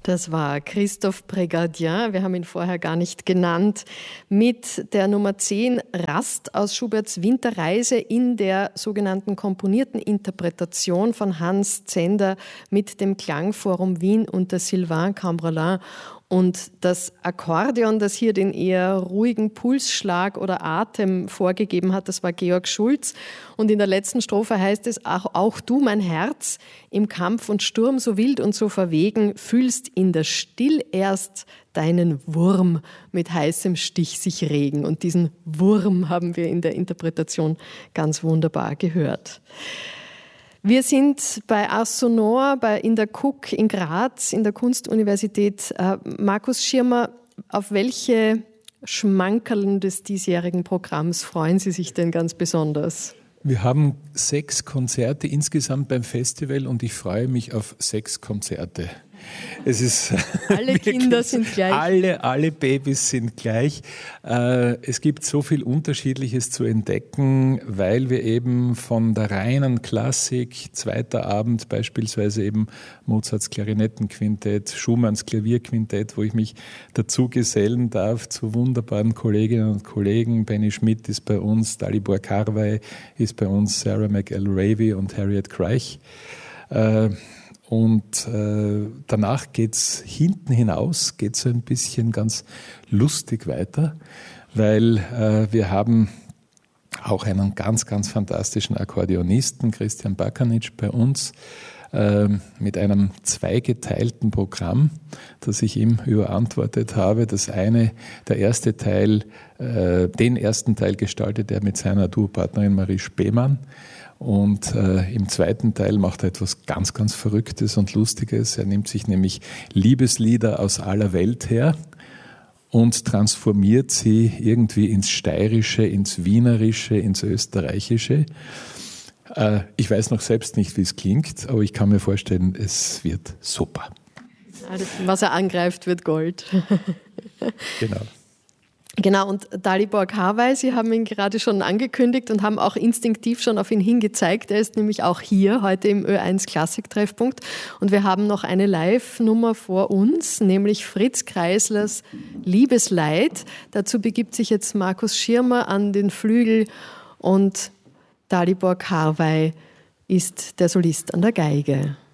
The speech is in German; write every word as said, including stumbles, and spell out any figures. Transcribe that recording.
Das war Christophe Prégardien, wir haben ihn vorher gar nicht genannt, mit der Nummer zehn Rast aus Schuberts Winterreise in der sogenannten komponierten Interpretation von Hans Zender mit dem Klangforum Wien unter Sylvain Cambrelin. Und das Akkordeon, das hier den eher ruhigen Pulsschlag oder Atem vorgegeben hat, das war Georg Schulz. Und in der letzten Strophe heißt es, auch, auch du, mein Herz, im Kampf und Sturm so wild und so verwegen, fühlst in der Still erst deinen Wurm mit heißem Stich sich regen. Und diesen Wurm haben wir in der Interpretation ganz wunderbar gehört. Wir sind bei Ars Sonor, bei, in der K U K in Graz, in der Kunstuniversität. Äh, Markus Schirmer, auf welche Schmankerln des diesjährigen Programms freuen Sie sich denn ganz besonders? Wir haben sechs Konzerte insgesamt beim Festival und ich freue mich auf sechs Konzerte. Es ist alle Kinder sind gleich. Alle, alle Babys sind gleich. Es gibt so viel Unterschiedliches zu entdecken, weil wir eben von der reinen Klassik, zweiter Abend beispielsweise eben Mozarts Klarinettenquintett, Schumanns Klavierquintett, wo ich mich dazu gesellen darf zu wunderbaren Kolleginnen und Kollegen. Benny Schmidt ist bei uns, Dalibor Karwey ist bei uns, Sarah McElravy und Harriet Kreich. Und äh, danach geht's hinten hinaus, geht so ein bisschen ganz lustig weiter, weil äh, wir haben auch einen ganz, ganz fantastischen Akkordeonisten, Christian Bakanic, bei uns, äh, mit einem zweigeteilten Programm, das ich ihm überantwortet habe. Das eine, der erste Teil, äh, den ersten Teil gestaltet er mit seiner Duopartnerin Marie Spemann. Und äh, im zweiten Teil macht er etwas ganz, ganz Verrücktes und Lustiges. Er nimmt sich nämlich Liebeslieder aus aller Welt her und transformiert sie irgendwie ins Steirische, ins Wienerische, ins Österreichische. Äh, ich weiß noch selbst nicht, wie es klingt, aber ich kann mir vorstellen, es wird super. Alles, was er angreift, wird Gold. Genau. Genau, und Dalibor Karwey, Sie haben ihn gerade schon angekündigt und haben auch instinktiv schon auf ihn hingezeigt. Er ist nämlich auch hier heute im Ö eins Klassik-Treffpunkt. Und wir haben noch eine Live-Nummer vor uns, nämlich Fritz Kreislers Liebesleid. Dazu begibt sich jetzt Markus Schirmer an den Flügel und Dalibor Karwey ist der Solist an der Geige.